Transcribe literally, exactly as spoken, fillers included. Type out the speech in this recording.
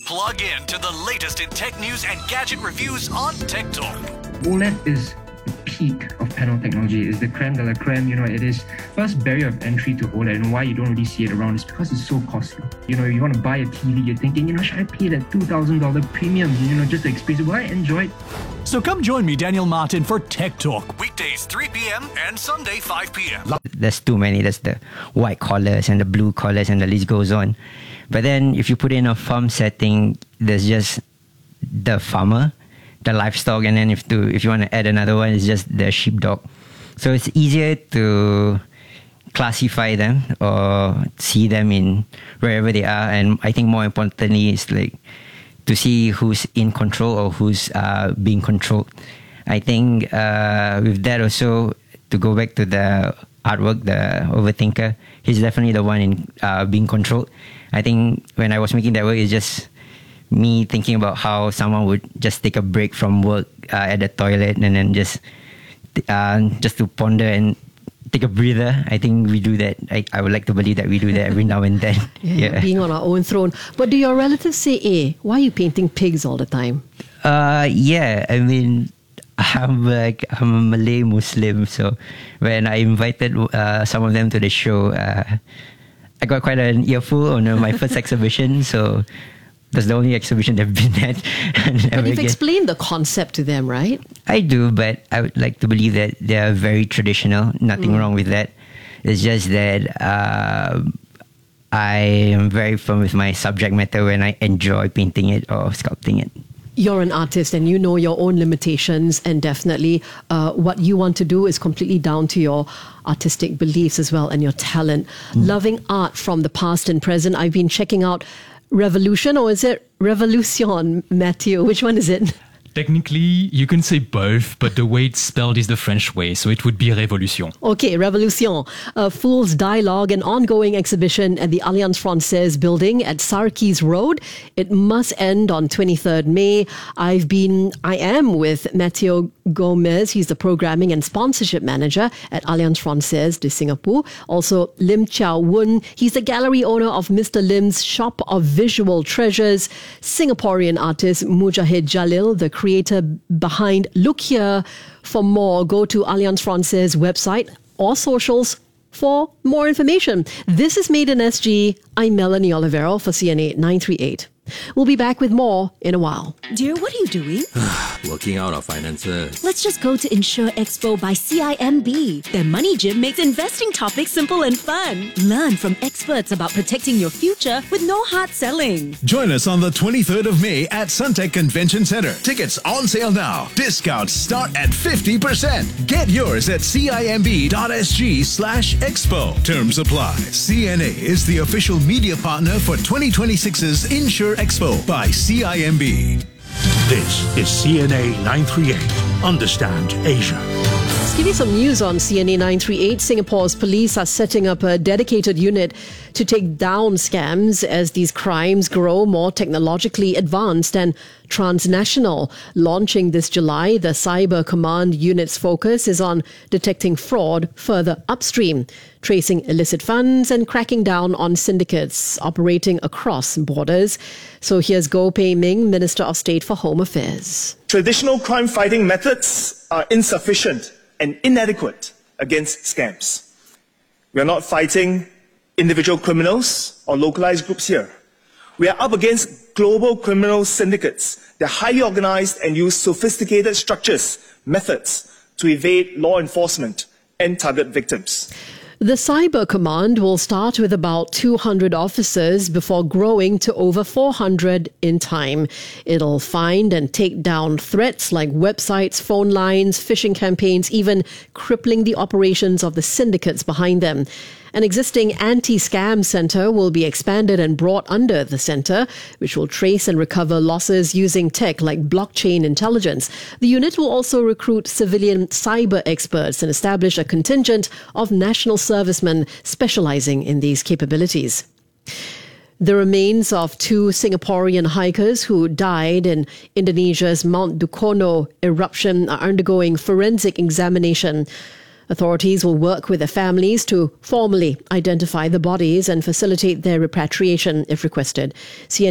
Plug in to the latest in tech news and gadget reviews on Tech Talk. OLED is the peak of panel technology. It's the creme de la creme. You know, it is first barrier of entry to OLED, and why you don't really see it around is because it's so costly. You know, you want to buy a T V, you're thinking, you know, should I pay that two thousand dollars premium, you know, just to experience it? Will I enjoy it? So come join me, Daniel Martin, for Tech Talk, weekdays three p.m. and Sunday five p.m. There's too many. There's the white collars and the blue collars, and the list goes on. But then if you put in a farm setting, there's just the farmer, the livestock, and then if to if you want to add another one, it's just the sheepdog. So it's easier to classify them or see them in wherever they are. And I think more importantly, it's like to see who's in control or who's uh, being controlled. I think uh, with that also, to go back to the artwork, the Overthinker, he's definitely the one in uh, being controlled. I think when I was making that work, it's just me thinking about how someone would just take a break from work uh, at the toilet and then just uh, just to ponder and take a breather. I think we do that. I, I would like to believe that we do that every now and then. Yeah, yeah. Being on our own throne. But do your relatives say, hey, why are you painting pigs all the time? Uh, yeah, I mean, I'm like I'm a Malay Muslim, so when I invited uh, some of them to the show, uh, I got quite an earful on uh, my first exhibition. So that's the only exhibition they've been at. But you've explained the concept to them, right? I do, but I would like to believe that they are very traditional. Nothing mm. wrong with that. It's just that uh, I am very firm with my subject matter when I enjoy painting it or sculpting it. You're an artist and you know your own limitations, and definitely uh, what you want to do is completely down to your artistic beliefs as well and your talent. Mm. Loving art from the past and present. I've been checking out Revolution, or is it Revolution, Matthew? Which one is it? Technically, you can say both, but the way it's spelled is the French way, so it would be Révolution. Okay, Révolution. A Fool's Dialogue, an ongoing exhibition at the Alliance Française building at Sarkis Road. It must end on twenty-third May. I've been, I am with Mathieu Gomez. He's the programming and sponsorship manager at Alliance Française de Singapore. Also, Lim Chow Woon. He's the gallery owner of Mister Lim's Shop of Visual Treasures. Singaporean artist Mujahid Jalil, the creator behind Look Here. For more, go to Alliance Française website or socials for more information. This is Made in S G. I'm Melanie Olivero for C N A nine three eight. We'll be back with more in a while. Dear, what are you doing? Working out our finances. Let's just go to Insure Expo by C I M B. Their money gym makes investing topics simple and fun. Learn from experts about protecting your future with no hard selling. Join us on the twenty-third of May at Suntec Convention Centre. Tickets on sale now. Discounts start at fifty percent. Get yours at cimb.sg slash expo. Terms apply. C N A is the official media partner for twenty twenty-six's Insure Expo by C I M B. This is C N A nine three eight. Understand Asia. Let's give you some news on C N A nine three eight. Singapore's police are setting up a dedicated unit to take down scams as these crimes grow more technologically advanced and transnational. Launching this July, the Cyber Command Unit's focus is on detecting fraud further upstream, tracing illicit funds and cracking down on syndicates operating across borders. So here's Goh Pei Ming, Minister of State for Home Affairs. Traditional crime fighting methods are insufficient and inadequate against scams. We are not fighting individual criminals or localized groups here. We are up against global criminal syndicates. They're highly organized and use sophisticated structures, methods to evade law enforcement and target victims. The Cyber Command will start with about two hundred officers before growing to over four hundred in time. It'll find and take down threats like websites, phone lines, phishing campaigns, even crippling the operations of the syndicates behind them. An existing anti-scam centre will be expanded and brought under the centre, which will trace and recover losses using tech like blockchain intelligence. The unit will also recruit civilian cyber experts and establish a contingent of national servicemen specialising in these capabilities. The remains of two Singaporean hikers who died in Indonesia's Mount Dukono eruption are undergoing forensic examination. Authorities will work with the families to formally identify the bodies and facilitate their repatriation if requested. C N